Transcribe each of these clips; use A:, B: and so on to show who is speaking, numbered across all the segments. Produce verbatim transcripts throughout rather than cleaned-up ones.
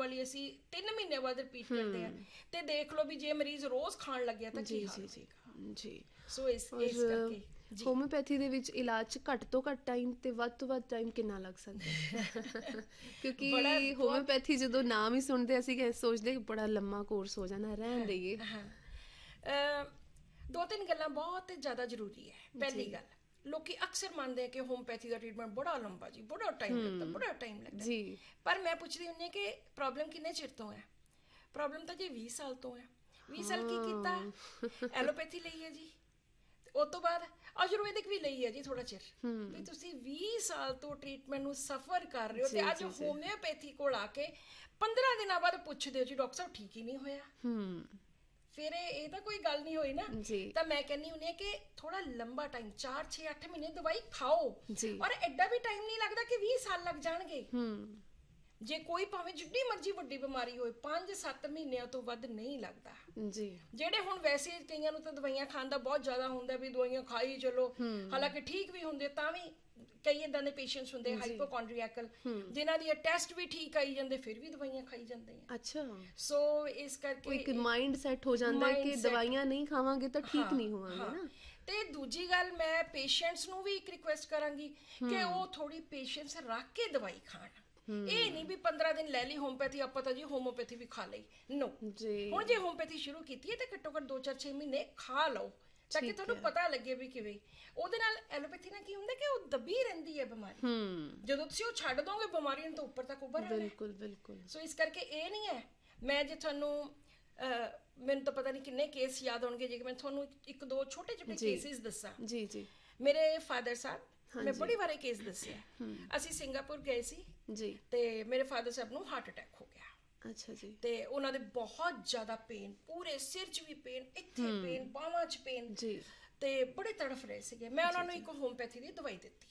A: ਵਾਲੀ ਅਸੀਂ ਤਿੰਨ ਮਹੀਨੇ ਬਾਅਦ ਰਿਪੀਟ ਕਰਦੇ ਹਾਂ, ਤੇ ਦੇਖ ਲਓ ਵੀ ਜੇ ਮਰੀਜ਼ ਰੋਜ਼ ਖਾਣ ਲੱਗਿਆ ਤਾਂ ਕੀ ਹਾਲ ਹੋਏਗਾ।
B: ਜੀ
A: ਸੋ ਇਸ ਇਸ ਕਰਕੇ
B: ਹੋਮਿਓਪੈਥੀ ਦੇ ਵਿੱਚ ਇਲਾਜ 'ਚ ਘੱਟ ਤੋਂ ਘੱਟ ਟਾਈਮ ਤੇ ਵੱਧ ਤੋਂ ਵੱਧ ਟਾਈਮ ਕਿੰਨਾ ਲੱਗ ਸਕਦਾ? ਕਿਉਂਕਿ ਹੋਮਿਓਪੈਥੀ ਜਦੋਂ ਨਾਮ ਹੀ ਸੁਣਦੇ ਅਸੀਂ ਸੋਚਦੇ ਬੜਾ ਲੰਮਾ ਕੋਰਸ ਹੋ ਜਾਣਾ, ਰਹਿਣ ਦੇਈਏ।
A: ਦੋ ਤਿੰਨ ਗੱਲਾਂ ਬਹੁਤ ਜ਼ਿਆਦਾ ਜ਼ਰੂਰੀ ਹੈ। ਪਹਿਲੀ ਗੱਲ, ਲੋਕੀ ਅਕਸਰ ਮੰਨਦੇ ਆ ਕਿ ਹੋਮਿਓਪੈਥੀ ਦਾ ਟ੍ਰੀਟਮੈਂਟ ਬੜਾ ਲੰਬਾ ਜੀ, ਬੜਾ ਟਾਈਮ ਲੱਗਦਾ, ਬੜਾ ਟਾਈਮ ਲੱਗਦਾ ਜੀ। ਪਰ ਮੈਂ ਪੁੱਛਦੀ ਹੁੰਦੀ ਕਿ ਪ੍ਰੋਬਲਮ ਕਿੰਨੇ ਚਿਰ ਤੋਂ ਹੈ? ਪ੍ਰੋਬਲਮ ਤਾਂ ਜੀ ਵੀਹ ਸਾਲ ਤੋਂ ਹੈ। ਵੀਹ ਸਾਲ ਕੀ ਕੀਤਾ? ਐਲੋਪੈਥੀ ਲਈ ਹੈ ਜੀ, ਉਸ ਤੋਂ ਬਾਅਦ ਆਯੁਰਵੈਦਿਕ ਵੀ ਲਈ ਹੈ ਜੀ ਥੋੜਾ ਚਿਰ। ਵੀ ਤੁਸੀਂ ਵੀਹ ਸਾਲ ਤੋਂ ਟ੍ਰੀਟਮੈਂਟ ਨੂੰ ਸਫਰ ਕਰ ਰਹੇ ਹੋ, ਤੇ ਅੱਜ ਹੋਮਿਓਪੈਥੀ ਕੋਲ ਆ ਕੇ ਪੰਦਰਾਂ ਦਿਨਾਂ ਬਾਅਦ ਪੁੱਛਦੇ ਹੋ ਜੀ ਡਾਕਟਰ ਸਾਹਿਬ ਠੀਕ ਹੀ ਨਹੀਂ ਹੋਇਆ, ਫਿਰ ਇਹ ਤਾਂ ਕੋਈ ਗੱਲ ਨਹੀਂ ਹੋਈ ਨਾ। ਤਾਂ ਮੈਂ ਕਹਿੰਦੀ ਹੁੰਦੀ ਹਾਂ ਕਿ ਥੋੜਾ ਲੰਬਾ ਟਾਈਮ, ਚਾਰ ਛੇ ਅੱਠ ਮਹੀਨੇ ਦਵਾਈ ਖਾਓ, ਔਰ ਐਡਾ ਵੀ ਟਾਈਮ ਨਹੀਂ ਲੱਗਦਾ ਕਿ ਵੀਹ ਸਾਲ ਲੱਗ ਜਾਣਗੇ। ਜੇ ਕੋਈ ਭਾਵੇਂ ਜਿੱਡੀ ਮਰਜ਼ੀ ਵੱਡੀ ਬਿਮਾਰੀ ਹੋਏ, ਪੰਜ ਸੱਤ ਮਹੀਨਿਆਂ ਤੋਂ ਵੱਧ ਨਹੀਂ ਲੱਗਦਾ ਜੀ। ਜਿਹੜੇ ਹੁਣ ਵੈਸੇ ਕਈਆਂ ਨੂੰ ਤਾਂ ਦਵਾਈਆਂ ਖਾਣ ਦਾ ਬਹੁਤ ਜ਼ਿਆਦਾ ਹੁੰਦਾ, ਵੀ ਦਵਾਈਆਂ ਖਾਈ ਚਲੋ, ਹਾਲਾਂਕਿ ਠੀਕ ਵੀ ਹੁੰਦੇ, ਤਾਂ ਵੀ ਕਈ ਏਦਾਂ ਦੇ ਪੇਸ਼ੈਂਟਸ ਹੁੰਦੇ ਹਾਈਪੋਕੌਂਡਰੀਐਕਲ, ਜਿਨ੍ਹਾਂ ਦੀ ਟੈਸਟ ਵੀ ਠੀਕ ਆਈ ਜਾਂਦੇ, ਫਿਰ ਵੀ ਦਵਾਈਆਂ ਖਾਈ ਜਾਂਦੇ ਆ। ਅੱਛਾ। ਸੋ ਇਸ ਕਰਕੇ ਇੱਕ ਮਾਈਂਡ ਸੈਟ ਹੋ ਜਾਂਦਾ ਹੈ ਕਿ ਦਵਾਈਆਂ ਨਹੀਂ ਖਾਵਾਂਗੇ ਤਾਂ ਠੀਕ ਨਹੀਂ ਹੋਵਾਂਗੇ ਨਾ। ਤੇ ਦੂਜੀ ਗੱਲ, ਮੈਂ ਪੇਸ਼ੈਂਟਸ ਨੂੰ ਵੀ ਇੱਕ ਰਿਕੁਐਸਟ ਕਰਾਂਗੀ ਕਿ ਉਹ ਥੋੜੀ ਪੇਸ਼ੈਂਸ ਰੱਖ ਕੇ ਦਵਾਈ ਖਾਣ। ਇਹ ਨਹੀਂ ਵੀ ਪੰਦਰਾਂ ਦਿਨ ਲੈ ਲਈ ਹੋਮਿਓਪੈਥੀ, ਆਪਾਂ ਤਾਂ ਜੀ ਹੋਮਿਓਪੈਥੀ ਵੀ ਖਾ ਲਈ, ਨੋ। ਹੁਣ ਜੇ ਹੋਮਿਓਪੈਥੀ ਸ਼ੁਰੂ ਕੀਤੀ ਹੈ ਤਾਂ ਘੱਟੋ ਘੱਟ ਦੋ ਚਾਰ ਛੇ ਮਹੀਨੇ ਖਾ ਲਓ, ਤਾਂ ਕਿ ਤੁਹਾਨੂੰ ਪਤਾ ਲੱਗੇ ਵੀ ਕਿਵੇਂ। ਉਹਦੇ ਨਾਲ ਐਲੋਪੈਥੀ ਨਾਲ ਕੀ ਹੁੰਦਾ ਕਿ ਉਹ ਦਬੀ ਰਹਿੰਦੀ ਹੈ ਬਿਮਾਰੀ, ਜਦੋਂ ਤੁਸੀਂ ਉਹ ਛੱਡ ਦੋਗੇ ਬਿਮਾਰੀ ਨੂੰ ਤਾਂ ਉੱਪਰ ਤੱਕ ਉੱਭਰ ਆਉਣਾ। ਬਿਲਕੁਲ ਬਿਲਕੁਲ। ਸੋ ਇਸ ਕਰਕੇ ਇਹ ਨਹੀਂ ਹੈ। ਮੈਂ ਜੇ ਤੁਹਾਨੂੰ, ਮੈਨੂੰ ਤਾਂ ਪਤਾ ਨਹੀਂ ਕਿੰਨੇ ਕੇਸ ਯਾਦ ਹੋਣਗੇ, ਜੇ ਮੈਂ ਤੁਹਾਨੂੰ ਇੱਕ ਦੋ ਛੋਟੇ ਛੋਟੇ ਕੇਸਿਸ ਦੱਸਾਂ। ਜੀ ਜੀ। ਮੇਰੇ ਫਾਦਰ ਸਾਹਿਬ, ਮੈਂ ਬੜੀ ਵਾਰ ਇਹ ਕੇਸ ਦੱਸਿਆ, ਅਸੀਂ ਸਿੰਗਾਪੁਰ ਗਏ ਸੀ ਜੀ, ਤੇ ਮੇਰੇ ਫਾਦਰ ਸਾਹਿਬ ਨੂੰ ਹਾਰਟ ਅਟੈਕ ਹੋ ਗਿਆ। ਅੱਛਾ ਜੀ। ਤੇ ਉਹਨਾਂ ਦੇ ਬਹੁਤ ਜ਼ਿਆਦਾ ਪੇਨ, ਪੂਰੇ ਸਿਰ 'ਚ ਵੀ ਪੇਨ, ਇੱਥੇ ਪੇਨ, ਬਾਹਾਂ 'ਚ ਪੇਨ ਜੀ, ਤੇ ਬੜੇ ਤੜਫ ਰਹੇ ਸੀਗੇ। ਮੈਂ ਉਹਨਾਂ ਨੂੰ ਇੱਕ ਹੋਮਿਓਪੈਥੀ ਦੀ ਦਵਾਈ ਦਿੱਤੀ,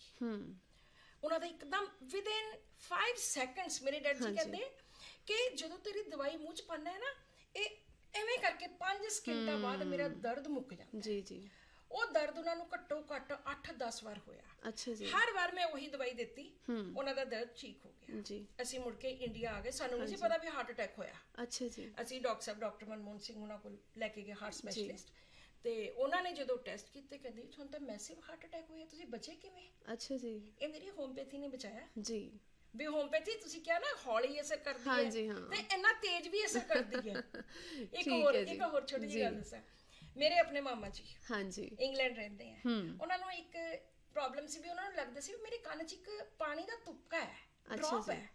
A: ਉਹਨਾਂ ਦਾ ਇੱਕਦਮ ਵਿਦਿਨ ਫਾਈਵ ਸੈਕਿੰਡਸ ਮੇਰੇ ਡੈਡ ਜੀ ਕਹਿੰਦੇ ਕਿ ਜਦੋਂ ਤੇਰੀ ਦਵਾਈ ਮੂੰਹ 'ਚ ਪਾਉਂਦਾ ਹੈ ਨਾ, ਇਹ ਐਵੇਂ ਕਰਕੇ ਪੰਜ ਸਕਿੰਟਾਂ ਬਾਅਦ ਮੇਰਾ ਦਰਦ ਮੁੱਕ ਜਾਂਦਾ। ਜੀ ਜੀ। ਉਹ ਦਰਦ ਉਹਨਾਂ ਨੂੰ ਘੱਟੋ ਘੱਟ ਅੱਠ ਦਸ ਵਾਰ ਹੋਇਆ। ਅੱਛਾ ਜੀ। ਹਰ ਵਾਰ ਮੈਂ ਉਹੀ ਦਵਾਈ ਦਿੱਤੀ, ਉਹਨਾਂ ਦਾ ਦਰਦ ਠੀਕ ਹੋ ਗਿਆ ਜੀ। ਅਸੀਂ ਮੁੜ ਕੇ ਇੰਡੀਆ ਆ ਗਏ, ਸਾਨੂੰ ਨਹੀਂ ਸੀ ਪਤਾ ਵੀ ਹਾਰਟ ਅਟੈਕ ਹੋਇਆ। ਅੱਛਾ ਜੀ। ਅਸੀਂ ਡਾਕਟਰ ਸਾਹਿਬ ਡਾਕਟਰ ਮਨਮੋਹਨ ਸਿੰਘ ਉਹਨਾਂ ਕੋਲ ਲੈ ਕੇ ਗਏ, ਹਾਰਟ ਸਪੈਸ਼ਲਿਸਟ, ਤੇ ਉਹਨਾਂ ਨੇ ਜਦੋਂ ਟੈਸਟ ਕੀਤੇ ਕਹਿੰਦੇ ਤੁਹਾਨੂੰ ਤਾਂ ਮੈਸਿਵ ਹਾਰਟ ਅਟੈਕ ਹੋਇਆ, ਤੁਸੀਂ ਬਚੇ ਕਿਵੇਂ? ਅੱਛਾ ਜੀ। ਇਹ ਮੇਰੀ ਹੋਮਿਓਪੈਥੀ ਨੇ ਬਚਾਇਆ ਜੀ। ਵੀ ਹੋਮਿਓਪੈਥੀ ਤੁਸੀਂ ਕਿਹਾ ਨਾ ਹੌਲੀ ਅਸਰ ਕਰਦੀ ਹੈ, ਤੇ ਇੰਨਾ ਤੇਜ਼ ਵੀ ਅਸਰ ਕਰਦੀ ਹੈ। ਇੱਕ ਹੋਰ ਇੱਕ ਹੋਰ ਛੋਟੀ ਜਿਹੀ ਗੱਲ ਦੱਸਾਂ, ਮੇਰੇ ਆਪਣੇ ਮਾਮਾ ਜੀ ਹਾਂਜੀ ਇੰਗਲੈਂਡ ਰਹਿੰਦੇ ਆ, ਉਹਨਾਂ ਨੂੰ ਇੱਕ ਪ੍ਰੋਬਲਮ ਸੀ ਵੀ ਉਹਨਾਂ ਨੂੰ ਲੱਗਦਾ ਸੀ ਵੀ ਮੇਰੇ ਕੰਨ 'ਚ ਇੱਕ ਪਾਣੀ ਦਾ ਤੁਪਕਾ ਹੈ, ਡ੍ਰੌਪ ਹੈ।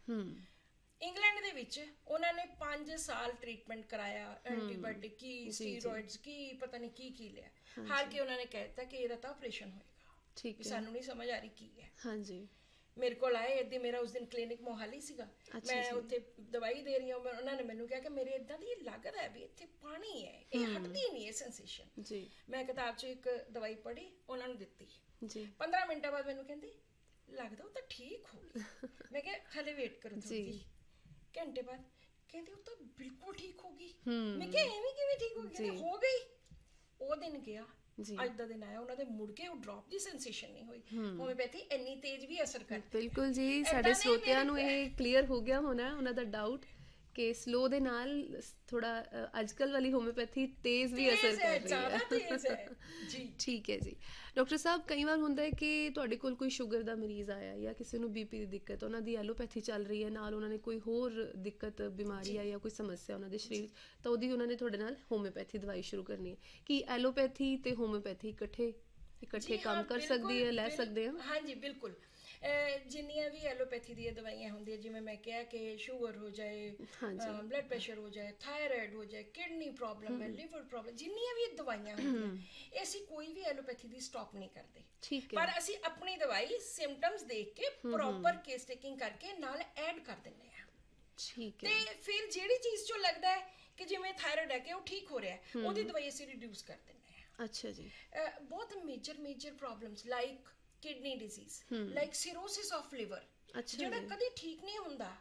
A: ਇੰਗਲੈਂਡ ਦੇ ਵਿੱਚ ਉਹਨਾਂ ਨੇ ਪੰਜ ਸਾਲ ਟ੍ਰੀਟਮੈਂਟ ਕਰਾਇਆ, ਐਂਟੀਬਾਇਓਟਿਕ ਕੀ, ਸਟੀਰੋਇਡਸ ਕੀ, ਪਤਾ ਨਹੀਂ ਕੀ ਕੀ ਲਿਆ, ਹਾਰ ਕੇ ਉਹਨਾਂ ਨੇ ਕਹਿ ਦਿੱਤਾ ਕਿ ਇਹਦਾ ਤਾਂ ਆਪਰੇਸ਼ਨ ਹੋਏਗਾ, ਵੀ ਸਾਨੂੰ ਨਹੀਂ ਸਮਝ ਆ ਰਹੀ ਕੀ ਹੈ। ਹਾਂਜੀ। ਮੇਰੇ ਕੋਲ ਆਏ ਏਦਾਂ, ਮੇਰਾ ਉਸ ਦਿਨ ਕਲੀਨਿਕ ਮੋਹਾਲੀ ਸੀਗਾ, ਮੈਂ ਉੱਥੇ ਦਵਾਈ ਦੇ ਰਹੀ ਹਾਂ, ਉਹਨਾਂ ਨੇ ਮੈਨੂੰ ਕਿਹਾ ਕਿ ਮੇਰੇ ਏਦਾਂ ਦੀ ਲੱਗਦਾ ਹੈ ਵੀ ਇੱਥੇ ਪਾਣੀ ਹੈ, ਇਹ ਹਟਦੀ ਨਹੀਂ ਇਹ ਸੈਂਸੇਸ਼ਨ ਜੀ। ਮੈਂ ਕਿਤਾਬ 'ਚ ਇੱਕ ਦਵਾਈ ਪੜ੍ਹੀ, ਉਹਨਾਂ ਨੂੰ ਦਿੱਤੀ ਜੀ। ਪੰਦਰਾਂ ਮਿੰਟਾਂ ਬਾਅਦ ਮੈਨੂੰ ਕਹਿੰਦੀ ਲੱਗਦਾ ਉਹ ਤਾਂ ਠੀਕ ਹੋ ਗਈ। ਮੈਂ ਕਿਹਾ ਹਾਲੇ ਵੇਟ ਕਰੋ ਥੋੜੀ। ਘੰਟੇ ਬਾਅਦ ਕਹਿੰਦੀ ਉਹ ਤਾਂ ਬਿਲਕੁਲ ਠੀਕ ਹੋ ਗਈ। ਮੈਂ ਕਿਹਾ ਐਵੇਂ ਕਿਵੇਂ ਠੀਕ ਹੋ ਗਈ? ਹੋ ਗਈ। ਉਹ ਦਿਨ ਗਿਆ, ਅੱਜ ਦਾ ਦਿਨ ਆਇਆ, ਉਹਨਾਂ ਦੇ ਮੁੜ ਕੇ ਉਹ ਡ੍ਰੌਪ ਦੀ ਸੈਂਸੇਸ਼ਨ ਨਹੀਂ ਹੋਈ। ਹੋਮਿਓਪੈਥੀ ਇੰਨੀ ਤੇਜ਼ ਵੀ ਅਸਰ ਕਰਦੀ। ਬਿਲਕੁਲ ਜੀ, ਸਾਡੇ ਸਰੋਤਿਆਂ ਨੂੰ ਇਹ ਕਲੀਅਰ ਹੋ ਗਿਆ ਹੋਣਾ ਉਹਨਾਂ ਦਾ ਡਾਊਟ ਕਿ ਸਲੋ ਦੇ ਨਾਲ ਥੋੜਾ ਅੱਜ ਕੱਲ੍ਹ ਵਾਲੀ ਹੋਮਿਓਪੈਥੀ ਤੇਜ਼ ਵੀ ਅਸਰ ਕਰ ਰਹੀ ਹੈ ਜੀ। ਠੀਕ ਹੈ ਜੀ। ਡਾਕਟਰ ਸਾਹਿਬ, ਕਈ ਵਾਰ ਹੁੰਦਾ ਹੈ ਕਿ ਤੁਹਾਡੇ ਕੋਲ ਕੋਈ ਸ਼ੂਗਰ ਦਾ ਮਰੀਜ਼ ਆਇਆ ਜਾਂ ਕਿਸੇ ਨੂੰ ਬੀਪੀ ਦੀ ਦਿੱਕਤ, ਉਹਨਾਂ ਦੀ ਐਲੋਪੈਥੀ ਚੱਲ ਰਹੀ ਹੈ, ਨਾਲ ਉਹਨਾਂ ਨੇ ਕੋਈ ਹੋਰ ਦਿੱਕਤ ਬਿਮਾਰੀ ਆ ਜਾਂ ਕੋਈ ਸਮੱਸਿਆ ਉਹਨਾਂ ਦੇ ਸਰੀਰ, ਤਾਂ ਉਹਦੀ ਉਹਨਾਂ ਨੇ ਤੁਹਾਡੇ ਨਾਲ ਹੋਮਿਓਪੈਥੀ ਦਵਾਈ ਸ਼ੁਰੂ ਕਰਨੀ ਹੈ। ਕੀ ਐਲੋਪੈਥੀ ਤੇ ਹੋਮਿਓਪੈਥੀ ਇਕੱਠੇ ਇਕੱਠੇ ਕੰਮ ਕਰ ਸਕਦੀ ਹੈ, ਲੈ ਸਕਦੇ ਹਾਂ? ਹਾਂਜੀ ਬਿਲਕੁਲ। ਜਿੰਨੀਆਂ ਵੀ ਐਲੋਪੈਥੀ ਦੀਆਂ ਦਵਾਈਆਂ ਹੁੰਦੀਆਂ, ਜਿਵੇਂ ਮੈਂ ਕਿਹਾ ਕਿ ਸ਼ੂਗਰ ਹੋ ਜਾਏ, ਬਲੱਡ ਪ੍ਰੈਸ਼ਰ ਹੋ ਜਾਏ, ਥਾਇਰਾਇਡ ਹੋ ਜਾਏ, ਕਿਡਨੀ ਪ੍ਰੋਬਲਮ ਹੈ, ਲਿਵਰ ਪ੍ਰੋਬਲਮ, ਜਿੰਨੀਆਂ ਵੀ ਦਵਾਈਆਂ ਹੁੰਦੀਆਂ, ਇਹ ਅਸੀਂ ਕੋਈ ਵੀ ਐਲੋਪੈਥੀ ਦੀ ਸਟਾਪ ਨਹੀਂ ਕਰਦੇ, ਪਰ ਅਸੀਂ ਆਪਣੀ ਦਵਾਈ ਸਿੰਪਟਮਸ ਦੇਖ ਕੇ ਪ੍ਰੋਪਰ ਕੇਸ ਟੇਕਿੰਗ ਕਰਕੇ ਨਾਲ ਐਡ ਕਰ ਦਿੰਦੇ ਹਾਂ। ਠੀਕ ਹੈ। ਤੇ ਫਿਰ ਜਿਹੜੀ ਚੀਜ਼ ਚੋਂ ਲੱਗਦਾ ਹੈ ਕਿ ਜਿਵੇਂ ਥਾਇਰਾਇਡ ਹੈ ਕਿ ਉਹ ਠੀਕ ਹੋ ਰਿਹਾ, ਉਹਦੀ ਦਵਾਈ ਅਸੀਂ ਰਿਡਿਊਸ ਕਰ ਦਿੰਦੇ ਹਾਂ। ਅੱਛਾ ਜੀ। ਬਹੁਤ major major problems like kidney disease, like cirrhosis of liver, ਜਿਹੜਾ ਕਦੀ ਠੀਕ ਨਹੀਂ ਹੁੰਦਾ,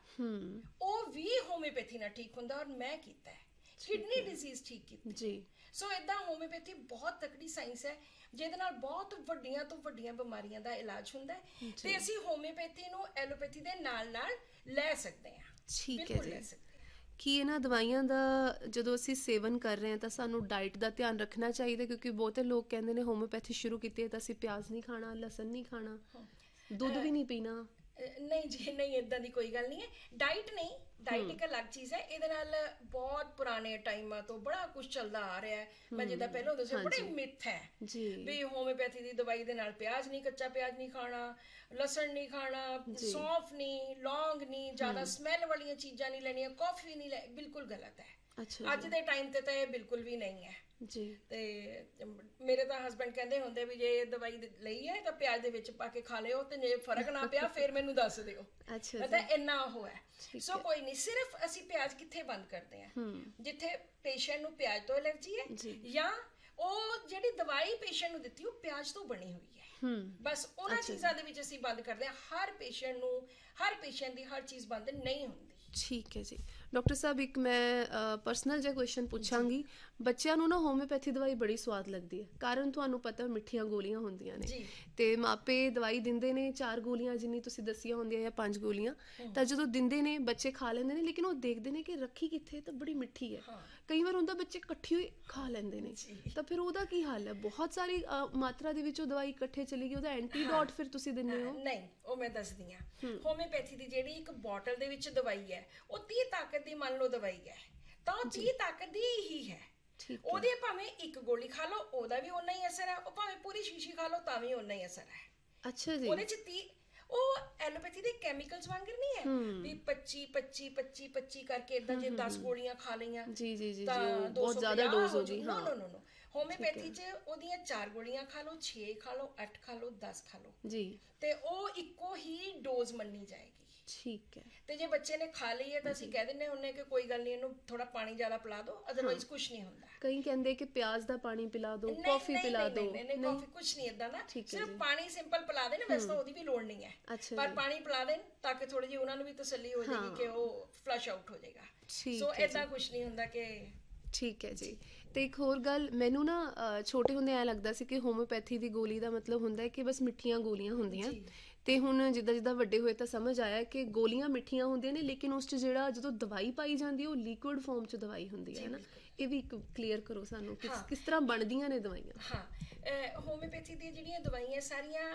A: ਉਹ ਵੀ ਹੋਮਿਓਪੈਥੀ ਨਾਲ ਠੀਕ ਹੁੰਦਾ, ਔਰ ਮੈਂ ਕੀਤਾ ਹੈ। ਕਿਡਨੀ ਡਿਜ਼ੀਜ਼ ਠੀਕ ਕੀਤੀ ਜੀ। ਸੋ ਏਦਾਂ ਹੋਮਿਓਪੈਥੀ ਬਹੁਤ ਤਕੜੀ ਸਾਇੰਸ ਹੈ, ਜਿਹਦੇ ਨਾਲ ਬਹੁਤ ਵੱਡੀਆਂ ਤੋਂ ਵੱਡੀਆਂ ਬਿਮਾਰੀਆਂ ਦਾ ਇਲਾਜ ਹੁੰਦਾ ਹੈ, ਤੇ ਅਸੀਂ ਹੋਮਿਓਪੈਥੀ ਨੂੰ ਐਲੋਪੈਥੀ ਦੇ ਨਾਲ ਨਾਲ ਲੈ ਸਕਦੇ ਹਾਂ। ਠੀਕ ਹੈ ਜੀ।
B: ਕਿ ਇਹਨਾਂ ਦਵਾਈਆਂ ਦਾ ਜਦੋਂ ਅਸੀਂ ਸੇਵਨ ਕਰ ਰਹੇ ਹਾਂ ਤਾਂ ਸਾਨੂੰ ਡਾਈਟ ਦਾ ਧਿਆਨ ਰੱਖਣਾ ਚਾਹੀਦਾ, ਕਿਉਂਕਿ ਬਹੁਤੇ ਲੋਕ ਕਹਿੰਦੇ ਨੇ ਹੋਮਿਓਪੈਥੀ ਸ਼ੁਰੂ ਕੀਤੀ ਹੈ ਤਾਂ ਅਸੀਂ ਪਿਆਜ਼ ਨਹੀਂ ਖਾਣਾ, ਲਸਣ ਨਹੀਂ ਖਾਣਾ, ਦੁੱਧ ਵੀ ਨਹੀਂ ਪੀਣਾ।
A: ਨਹੀਂ ਜੀ, ਨਹੀਂ, ਇਦਾਂ ਦੀ ਕੋਈ ਗੱਲ ਨਹੀਂ ਹੈ। ਡਾਈਟ ਨਹੀਂ, ਡਾਈਟ ਇੱਕ ਅਲੱਗ ਚੀਜ਼ ਹੈ। ਇਹਦੇ ਨਾਲ ਬਹੁਤ ਪੁਰਾਣੇ ਟਾਈਮਾਂ ਤੋਂ ਬੜਾ ਕੁਝ ਚੱਲਦਾ ਆ ਰਿਹਾ ਹੈ। ਮੈਂ ਜਿੱਦਾਂ ਪਹਿਲਾਂ ਦੱਸਿਆ, ਬੜੇ ਮਿਥ ਹੈ ਵੀ ਹੋਮਿਓਪੈਥੀ ਦੀ ਦਵਾਈ ਦੇ ਨਾਲ ਪਿਆਜ਼ ਨਹੀਂ, ਕੱਚਾ ਪਿਆਜ਼ ਨਹੀਂ ਖਾਣਾ, ਲਸਣ ਨਹੀਂ ਖਾਣਾ, ਸੌਂਫ ਨਹੀਂ, ਲੌਂਗ ਨਹੀਂ, ਜ਼ਿਆਦਾ ਸਮੈਲ ਵਾਲੀਆਂ ਚੀਜ਼ਾਂ ਨਹੀਂ ਲੈਣੀਆਂ, ਕੌਫੀ ਨਹੀਂ ਲੈ, ਬਿਲਕੁਲ ਗਲਤ ਹੈ। ਅੱਜ ਦੇ ਟਾਈਮ ਤੇ ਤਾਂ ਇਹ ਬਿਲਕੁਲ ਵੀ ਨਹੀਂ ਹੈ ਜੀ। ਤੇ ਮੇਰੇ ਤਾਂ ਹਸਬੈਂਡ ਕਹਿੰਦੇ ਹੁੰਦੇ ਵੀ ਜੇ ਦਵਾਈ ਲਈ ਹੈ ਤਾਂ ਪਿਆਜ਼ ਦੇ ਵਿੱਚ ਪਾ ਕੇ ਖਾ ਲਿਓ, ਤੇ ਜੇ ਫਰਕ ਨਾ ਪਿਆ ਫਿਰ ਮੈਨੂੰ ਦੱਸ ਦਿਓ। ਮਤਲਬ ਇੰਨਾ ਉਹ ਹੈ। ਸੋ ਕੋਈ ਨਹੀਂ, ਸਿਰਫ ਅਸੀਂ ਪਿਆਜ਼ ਕਿੱਥੇ ਬੰਦ ਕਰਦੇ ਹਾਂ? ਜਿੱਥੇ ਪੇਸ਼ੈਂਟ ਨੂੰ ਪਿਆਜ਼ ਤੋਂ ਐਲਰਜੀ ਹੈ ਜਾਂ ਉਹ ਜਿਹੜੀ ਦਵਾਈ ਪੇਸ਼ੈਂਟ ਨੂੰ ਦਿੱਤੀ ਉਹ ਪਿਆਜ਼ ਤੋਂ ਬਣੀ ਹੋਈ ਹੈ, ਬਸ ਉਹਨਾਂ ਚੀਜ਼ਾਂ ਦੇ ਵਿੱਚ ਅਸੀਂ ਬੰਦ ਕਰਦੇ ਹਾਂ। ਹਰ ਪੇਸ਼ੈਂਟ ਨੂੰ, ਹਰ ਪੇਸ਼ੈਂਟ ਦੀ ਹਰ ਚੀਜ਼ ਬੰਦ ਨਹੀਂ ਹੁੰਦੀ।
B: ਠੀਕ ਹੈ ਜੀ। ਡਾਕਟਰ ਸਾਹਿਬ, ਇੱਕ ਮੈਂ ਪਰਸਨਲ ਜਿਹਾ ਕੁਐਸਚਨ ਪੁੱਛਾਂਗੀ। ਬੱਚਿਆਂ ਨੂੰ ਨਾ ਹੋਮਿਓਪੈਥੀ ਦਵਾਈ ਬੜੀ ਸਵਾਦ ਲੱਗਦੀ ਹੈ, ਕਾਰਨ ਤੁਹਾਨੂੰ ਪਤਾ ਮਿੱਠੀਆਂ ਗੋਲੀਆਂ ਹੁੰਦੀਆਂ ਨੇ, ਤੇ ਮਾਪੇ ਦਵਾਈ ਦਿੰਦੇ ਨੇ ਚਾਰ ਗੋਲੀਆਂ ਜਿੰਨੀ ਤੁਸੀਂ ਦੱਸੀਆਂ ਹੁੰਦੀਆਂ ਜਾਂ ਪੰਜ ਗੋਲੀਆਂ, ਤਾਂ ਜਦੋਂ ਦਿੰਦੇ ਨੇ ਬੱਚੇ ਖਾ ਲੈਂਦੇ ਨੇ, ਲੇਕਿਨ ਉਹ ਦੇਖਦੇ ਨੇ ਕਿ ਰੱਖੀ ਕਿੱਥੇ, ਤਾਂ ਬੜੀ ਮਿੱਠੀ ਹੈ। ਕਈ ਵਾਰ ਹੁੰਦਾ ਬੱਚੇ ਇਕੱਠੀ ਹੋਈ ਖਾ ਲੈਂਦੇ ਨੇ, ਤਾਂ ਫਿਰ ਉਹਦਾ ਕੀ ਹੱਲ ਹੈ? ਬਹੁਤ ਸਾਰੀ ਮਾਤਰਾ ਦੇ ਵਿੱਚ ਉਹ ਦਵਾਈ ਇਕੱਠੇ ਚਲੀ ਗਈ, ਉਹਦਾ ਐਂਟੀਡੋਟ ਫਿਰ ਤੁਸੀਂ ਦਿੰਦੇ ਹੋ?
A: ਨਹੀਂ, ਉਹ ਮੈਂ ਦੱਸਦੀ ਹਾਂ। ਹੋਮਿਓਪੈਥੀ ਦੀ ਜਿਹੜੀ ਇੱਕ ਬੋਟਲ ਦੇ ਵਿੱਚ ਦਵਾਈ ਹੈ ਉਹ ਤੀਹ ਤਾਕਤ ਦੀ ਮੰਨ ਲਓ ਦਵਾਈ ਹੈ, ਤਾਂ ਉਹ ਤੀਹ ਤਾਕਤ ਦੀ ਹੀ ਹੈ। ਉਹਦੇ ਭਾਵੇਂ ਇੱਕ ਗੋਲੀ ਖਾ ਲਓ ਉਹਦਾ ਵੀ ਓਨਾ ਹੀ ਅਸਰ ਹੈ, ਉਹ ਭਾਵੇਂ ਪੂਰੀ ਸ਼ੀਸ਼ੀ ਖਾ ਲਓ ਤਾਂ ਵੀ ਓਨਾ ਹੀ ਅਸਰ ਹੈ। ਅੱਛਾ ਜੀ। ਉਹਦੇ ਚ ਤੀਹ, ਉਹ ਐਲੋਪੈਥੀ ਦੇ ਕੈਮੀਕਲਸ ਵਾਂਗਰ ਨਹੀਂ ਹੈ ਵੀ ਪੱਚੀ ਪੱਚੀ ਪੱਚੀ ਪੱਚੀ ਕਰਕੇ ਏਦਾਂ ਜੇ ਦਸ ਗੋਲੀਆਂ ਖਾ ਲਈਆਂ ਤਾਂ ਬਹੁਤ ਜ਼ਿਆਦਾ ਡੋਜ਼ ਹੋ ਗਈ। ਨੋ ਨੋ ਨੋ ਨੋ, ਹੋਮਿਓਪੈਥੀ ਚ ਉਹਦੀਆਂ ਚਾਰ ਗੋਲੀਆਂ ਖਾ ਲਓ, ਛੇ ਖਾ ਲਓ, ਅੱਠ ਖਾ ਲਓ, ਦਸ ਖਾ ਲਓ ਜੀ, ਤੇ ਉਹ ਇੱਕੋ ਹੀ ਡੋਜ਼ ਮੰਨੀ ਜਾਏਗੀ। ਠੀਕ ਹੈ। ਤੇ ਜੇ ਬੱਚੇ ਨੇ ਖਾ ਲਈ ਹੈ ਤਾਂ ਅਸੀਂ ਕਹਿ ਦਿੰਦੇ ਹੁੰਦੇ ਕਿ ਕੋਈ ਗੱਲ ਨਹੀਂ, ਇਹਨੂੰ ਥੋੜਾ ਪਾਣੀ ਜ਼ਿਆਦਾ ਪਿਲਾ ਦਿਓ, ਅਦਰਵਾਈਜ਼ ਕੁਝ ਨਹੀਂ ਹੁੰਦਾ। ਕਈ ਕਹਿੰਦੇ ਕਿ ਪਿਆਜ਼ ਦਾ ਪਾਣੀ ਪਿਲਾ ਦਿਓ, ਕਾਫੀ ਪਿਲਾ ਦਿਓ। ਨਹੀਂ ਨਹੀਂ, ਕਾਫੀ ਕੁਝ ਨਹੀਂ ਇਦਾਂ ਦਾ, ਸਿਰਫ ਪਾਣੀ ਸਿੰਪਲ ਪਿਲਾ ਦੇਣ, ਵੈਸੇ ਤਾਂ ਉਹਦੀ ਵੀ ਲੋੜ ਨਹੀਂ ਹੈ, ਪਰ ਪਾਣੀ ਪਿਲਾ ਦੇਣ ਤਾਂ ਕਿ ਥੋੜੀ ਜਿਹੀ ਉਹਨਾਂ ਨੂੰ ਵੀ ਤਸੱਲੀ ਹੋ ਜਾਏਗੀ ਕਿ ਉਹ ਫਲਸ਼ ਆਊਟ ਹੋ ਜਾਏਗਾ। ਸੋ ਇਦਾਂ ਕੁਝ ਨਹੀਂ ਹੁੰਦਾ ਕਿ। ਠੀਕ ਹੈ ਜੀ। ਤੇ ਇੱਕ ਹੋਰ ਗੱਲ, ਮੈਨੂੰ ਨਾ ਛੋਟੇ ਹੁੰਦੇ ਐਂ ਲੱਗਦਾ ਸੀ ਕਿ ਹੋਮਿਓਪੈਥੀ ਦੀ ਗੋਲੀ ਦਾ ਮਤਲਬ ਹੁੰਦਾ ਹੈ ਕਿ ਬਸ ਮਿੱਠੀਆਂ ਗੋਲੀਆਂ ਹੁੰਦੀਆਂ, ਤੇ ਹੁਣ ਜਿੱਦਾਂ ਜਿੱਦਾਂ ਵੱਡੇ ਹੋਏ ਤਾਂ ਸਮਝ ਆਇਆ ਕਿ ਗੋਲੀਆਂ ਮਿੱਠੀਆਂ ਹੁੰਦੀਆਂ ਨੇ, ਲੇਕਿਨ ਉਸ 'ਚ ਜਿਹੜਾ ਜਦੋਂ ਦਵਾਈ ਪਾਈ ਜਾਂਦੀ ਹੈ ਉਹ ਲਿਕੁਇਡ ਫਾਰਮ 'ਚ ਦਵਾਈ ਹੁੰਦੀ ਹੈ ਨਾ। ਇਹ ਵੀ ਇੱਕ ਕਲੀਅਰ ਕਰੋ ਸਾਨੂੰ, ਕਿਸ ਕਿਸ ਤਰ੍ਹਾਂ ਬਣਦੀਆਂ ਨੇ ਦਵਾਈਆਂ? ਹਾਂ, ਹੋਮਿਓਪੈਥੀ ਦੀਆਂ ਜਿਹੜੀਆਂ ਦਵਾਈਆਂ ਸਾਰੀਆਂ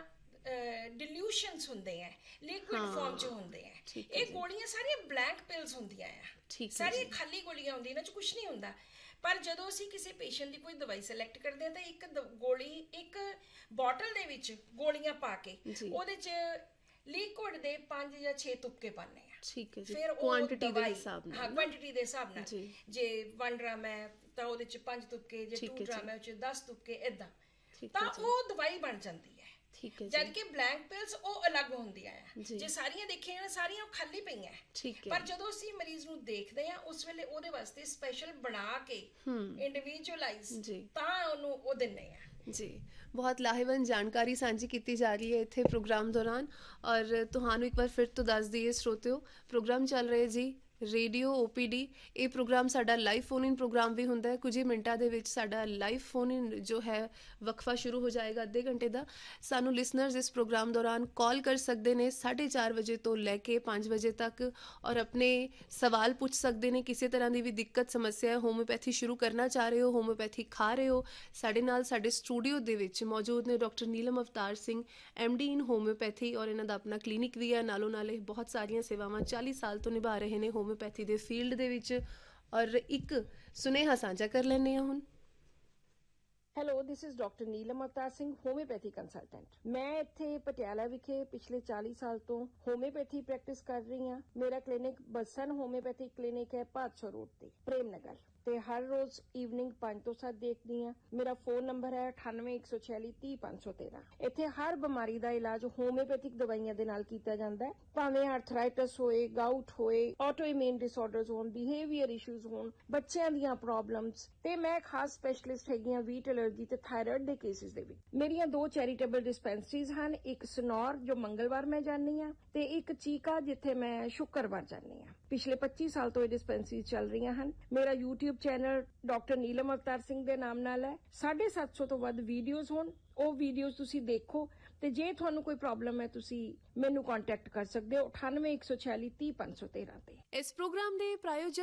A: ਡਿਲੂਸ਼ਨਸ ਹੁੰਦੇ ਆ, ਲਿਕੁਇਡ ਫਾਰਮ 'ਚ ਹੁੰਦੇ ਆ। ਇਹ ਗੋਲੀਆਂ ਸਾਰੀਆਂ ਬਲੈਂਕ ਪਿਲਸ ਹੁੰਦੀਆਂ ਆ, ਸਾਰੀਆਂ ਖਾਲੀ ਗੋਲੀਆਂ ਹੁੰਦੀਆਂ, ਇਹਨਾਂ 'ਚ ਕੁਝ ਨਹੀਂ ਹੁੰਦਾ। ਪਰ ਜਦੋਂ ਅਸੀਂ ਕਿਸੇ ਪੇਸ਼ੈਂਟ ਦੀ ਕੋਈ ਦਵਾਈ ਸਿਲੈਕਟ ਕਰਦੇ ਹਾਂ ਤਾਂ ਇੱਕ ਗੋਲੀ, ਇੱਕ ਬੋਟਲ ਦੇ ਵਿੱਚ ਗੋਲੀਆਂ ਪਾ ਕੇ ਉਹਦੇ 'ਚ ਲਿਕੁਇਡ ਦੇ ਪੰਜ ਜਾਂ ਛੇ ਤੁਪਕੇ ਪਾਉਂਦੇ ਆ। ਠੀਕ ਹੈ ਜੀ। ਫਿਰ ਕੁਆਂਟੀਟੀ ਦੇ ਹਿਸਾਬ ਨਾਲ, ਹਾਂ, ਕੁਆਂਟੀਟੀ ਦੇ ਹਿਸਾਬ ਨਾਲ, ਜੇ ਇੱਕ ਗ੍ਰਾਮ ਹੈ ਤਾਂ ਉਹਦੇ 'ਚ ਪੰਜ ਤੁਪਕੇ, ਜੇ ਦੋ ਗ੍ਰਾਮ ਹੈ ਉਹ 'ਚ ਦਸ ਤੁਪਕੇ, ਏਦਾਂ, ਤਾਂ ਉਹ ਦਵਾਈ ਬਣ ਜਾਂਦੀ ਹੈ। ਜਦ ਕਿ ਬਲੈਂਕ ਪਿਲਸ ਉਹ ਅਲੱਗ ਹੁੰਦੀਆਂ ਆ। ਜੇ ਸਾਰੀਆਂ ਦੇਖੀਆਂ ਨਾ, ਸਾਰੀਆਂ ਖਾਲੀ ਪਈਆਂ, ਪਰ ਜਦੋਂ ਅਸੀਂ ਮਰੀਜ਼ ਨੂੰ ਦੇਖਦੇ ਆ ਉਸ ਵੇਲੇ ਉਹਦੇ ਵਾਸਤੇ ਸਪੈਸ਼ਲ ਬਣਾ ਕੇ ਇੰਡੀਵਿਜੂਅਲਾਈਜ਼ ਤਾਂ ਉਹਨੂੰ ਉਹ ਦਿੰਦੇ ਆ। ਜੀ, ਬਹੁਤ ਲਾਹੇਵੰਦ ਜਾਣਕਾਰੀ ਸਾਂਝੀ ਕੀਤੀ ਜਾ ਰਹੀ ਹੈ ਇੱਥੇ ਪ੍ਰੋਗਰਾਮ ਦੌਰਾਨ। ਔਰ ਤੁਹਾਨੂੰ ਇੱਕ ਵਾਰ ਫਿਰ ਤੋਂ ਦੱਸ ਦਈਏ ਸਰੋਤਿਓ, ਪ੍ਰੋਗਰਾਮ ਚੱਲ ਰਹੇ ਜੀ ਰੇਡੀਓ ਓ ਪੀ ਡੀ। ਇਹ ਪ੍ਰੋਗਰਾਮ ਸਾਡਾ ਲਾਈਵ ਫੋਨ ਇਨ ਪ੍ਰੋਗਰਾਮ ਵੀ ਹੁੰਦਾ ਹੈ। ਕੁਝ ਹੀ ਮਿੰਟਾਂ ਦੇ ਵਿੱਚ ਸਾਡਾ ਲਾਈਵ ਫੋਨ ਇਨ ਜੋ ਹੈ ਵਕਫਾ ਸ਼ੁਰੂ ਹੋ ਜਾਏਗਾ, ਅੱਧੇ ਘੰਟੇ ਦਾ। ਸਾਨੂੰ ਲਿਸਨਰਸ ਇਸ ਪ੍ਰੋਗਰਾਮ ਦੌਰਾਨ ਕਾਲ ਕਰ ਸਕਦੇ ਨੇ ਸਾਢੇ ਚਾਰ ਵਜੇ ਤੋਂ ਲੈ ਕੇ ਪੰਜ ਵਜੇ ਤੱਕ, ਔਰ ਆਪਣੇ ਸਵਾਲ ਪੁੱਛ ਸਕਦੇ ਨੇ। ਕਿਸੇ ਤਰ੍ਹਾਂ ਦੀ ਵੀ ਦਿੱਕਤ ਸਮੱਸਿਆ ਹੈ, ਹੋਮਿਓਪੈਥੀ ਸ਼ੁਰੂ ਕਰਨਾ ਚਾਹ ਰਹੇ ਹੋ, ਹੋਮਿਓਪੈਥੀ ਖਾ ਰਹੇ ਹੋ, ਸਾਡੇ ਨਾਲ ਸਾਡੇ ਸਟੂਡੀਓ ਦੇ ਵਿੱਚ ਮੌਜੂਦ ਨੇ doctor Neelam Avtar Singh, M D in homeopathy, ਔਰ ਇਹਨਾਂ ਦਾ ਆਪਣਾ ਕਲੀਨਿਕ ਵੀ ਹੈ। ਨਾਲੋਂ ਨਾਲ ਇਹ ਬਹੁਤ ਸਾਰੀਆਂ ਸੇਵਾਵਾਂ ਚਾਲੀ ਸਾਲ ਤੋਂ ਨਿਭਾ ਰਹੇ ਨੇ ਹੋਮਿਓਪੈਥੀ ਦੇ ਫੀਲਡ ਦੇ ਵਿੱਚ। ਔਰ ਇੱਕ ਸੁਨੇਹਾ ਸਾਂਝਾ ਕਰ ਲੈਂਦੇ ਹਾਂ ਹੁਣ। Hello, this is doctor Neelam Avtar Singh, homeopathy consultant. ਮੈਂ ਇੱਥੇ ਪਟਿਆਲਾ ਵਿਖੇ ਪਿਛਲੇ ਚਾਲੀ ਸਾਲ ਤੋਂ ਹੋਮਿਓਪੈਥੀ ਪ੍ਰੈਕਟਿਸ ਕਰ ਰਹੀ ਹਾਂ। ਮੇਰਾ ਕਲੀਨਿਕ ਬਸਨ ਹੋਮਿਓਪੈਥੀ ਕਲੀਨਿਕ ਹੈ, ਭਾਦਸੋਂ ਰੋਡ ਤੇ, ਪ੍ਰੇਮ ਨਗਰ, ਤੇ ਹਰ ਰੋਜ਼ ਈਵਨਿੰਗ ਪੰਜ ਤੋਂ ਸੱਤ ਦੇਖਦੀ ਹਾਂ। ਮੇਰਾ ਫੋਨ ਨੰਬਰ ਹੈ ਅਠਾਨਵੇਂ ਇੱਕ ਸੌ ਛਿਆਲੀ ਤੀਹ ਪੰਜ ਸੌ ਤੇਰਾਂ। ਇੱਥੇ ਹਰ ਬਿਮਾਰੀ ਦਾ ਇਲਾਜ ਹੋਮਿਓਪੈਥਿਕ ਦਵਾਈਆਂ ਦੇ ਨਾਲ ਕੀਤਾ ਜਾਂਦਾ ਹੈ, ਭਾਵੇਂ ਆਰਥਰਾਈਟਸ ਹੋਏ, ਗਾਊਟ ਹੋਏ, ਆਟੋਇਮਿਊਨ ਡਿਸਆਰਡਰਸ ਹੋਣ, ਬਿਹੇਵੀਅਰ ਇਸ਼ੂਜ਼ ਹੋਣ, ਬੱਚਿਆਂ ਦੀਆਂ ਪ੍ਰੋਬਲਮਸ, ਤੇ ਮੈਂ ਖਾਸ ਸਪੈਸ਼ਲਿਸਟ ਹੈਗੀ ਹਾਂ ਵੀਟ ਐਲਰਜੀ ਤੇ ਥਾਇਰਾਇਡ ਦੇ ਕੇਸਿਸ ਦੇ ਵਿੱਚ। ਮੇਰੀਆਂ ਦੋ ਚੈਰੀਟੇਬਲ ਡਿਸਪੈਂਸਰੀਜ਼ ਹਨ, ਇੱਕ ਸਨੌਰ ਜੋ ਮੰਗਲਵਾਰ ਮੈਂ ਜਾਂਦੀ ਹਾਂ, ਤੇ ਇੱਕ ਚੀਕਾ ਜਿੱਥੇ ਮੈਂ ਸ਼ੁੱਕਰਵਾਰ ਜਾਂਦੀ ਹਾਂ। ਪਿਛਲੇ ਪੱਚੀ ਸਾਲ ਤੋਂ ਇਹ ਡਿਸਪੈਂਸਰੀਜ਼ ਚੱਲ ਰਹੀਆਂ ਹਨ। ਮੇਰਾ YouTube channel doctor Neelam Avtar Singh ਦੇ ਨਾਮ ਨਾਲ ਹੈ। ਸਾਢੇ ਸੱਤ ਸੌ ਤੋਂ ਵੱਧ ਵੀਡੀਓਜ਼ ਹੋਣ, ਉਹ ਵੀਡੀਓਜ਼ ਤੁਸੀਂ ਦੇਖੋ, ਤੇ ਜੇ ਤੁਹਾਨੂੰ ਕੋਈ ਪ੍ਰੋਬਲਮ ਹੈ ਤੁਸੀਂ ਮੈਨੂੰ ਕੰਟੈਕਟ ਕਰ ਸਕਦੇ ਹੋ ਅਠਾਨਵੇਂ ਇੱਕ ਸੌ ਛਿਆਲੀ ਤੀਹ ਪੰਜ ਸੌ ਤੇਰਾਂ ਤੇ।
B: ਇਸ ਪ੍ਰੋਗਰਾਮ ਦੇ ਪ੍ਰਾਯੋਜਕ